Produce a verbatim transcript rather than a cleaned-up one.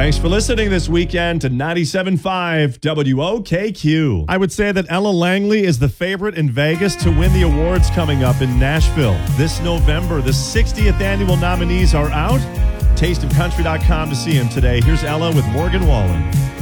Thanks for listening this weekend to ninety-seven point five W O K Q. I would say that Ella Langley is the favorite in Vegas to win the awards coming up in Nashville this November. The sixtieth annual nominees are out. taste of country dot com to see them today. Here's Ella with Morgan Wallen.